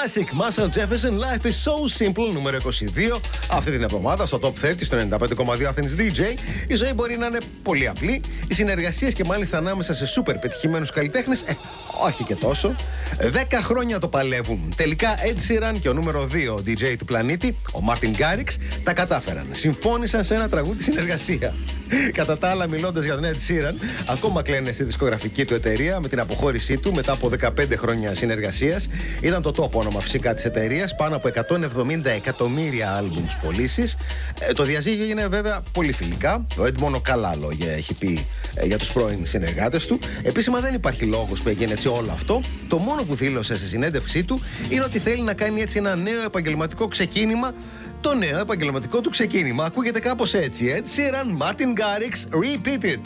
Classic, Marshall Jefferson, Life is so simple, νούμερο 22. Αυτή την εβδομάδα στο Top 30 στο 95,2 Athens DJ. Η ζωή μπορεί να είναι πολύ απλή. Οι συνεργασίες και μάλιστα ανάμεσα σε σούπερ πετυχημένους καλλιτέχνες, όχι και τόσο. 10 χρόνια το παλεύουν. Τελικά Ed Sheeran και ο νούμερο 2 DJ του πλανήτη, ο Martin Garrix, τα κατάφεραν. Συμφώνησαν σε ένα τραγούδι συνεργασία. Κατά τα άλλα, μιλώντας για τον Ed Sheeran, ακόμα κλαίνε στη δισκογραφική του εταιρεία με την αποχώρησή του μετά από 15 χρόνια συνεργασίας. Ήταν το top όνομα φυσικά της εταιρείας, πάνω από 170 εκατομμύρια άλμπουμς πωλήσεις. Το διαζύγιο έγινε βέβαια πολύ φιλικά. Ο Ed μόνο καλά λόγια έχει πει για τους πρώην συνεργάτες του. Επίσημα δεν υπάρχει λόγος που έγινε έτσι όλο αυτό. Το μόνο που δήλωσε σε συνέντευξή του είναι ότι θέλει να κάνει έτσι ένα νέο επαγγελματικό ξεκίνημα. Το νέο επαγγελματικό του ξεκίνημα ακούγεται κάπως έτσι. Ed Sheeran, Martin Garrix, Repeat It.